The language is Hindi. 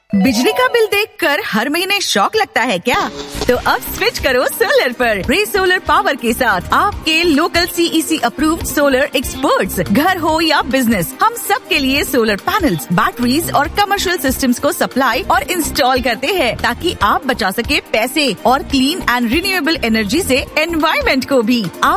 बिजली का बिल देखकर हर महीने शॉक लगता है क्या? तो अब स्विच करो सोलर पर। रे सोलर पावर के साथ आपके local CEC approved solar experts. घर हो या बिजनेस, हम सब के लिए सोलर पैनल्स, बैटरीज और कमर्शियल सिस्टम्स को सप्लाई और इंस्टॉल करते हैं ताकि आप बचा सके पैसे और क्लीन एंड रिन्यूएबल एनर्जी से एनवायरनमेंट को भी।